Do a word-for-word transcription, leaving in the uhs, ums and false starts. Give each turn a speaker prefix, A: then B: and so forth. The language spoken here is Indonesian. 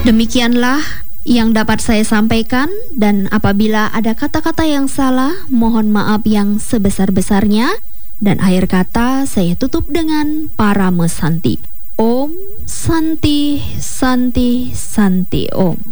A: Demikianlah yang dapat saya sampaikan, dan apabila ada kata-kata yang salah, mohon maaf yang sebesar-besarnya. Dan akhir kata saya tutup dengan Parama Santi. Om Santi Santi Santi Om.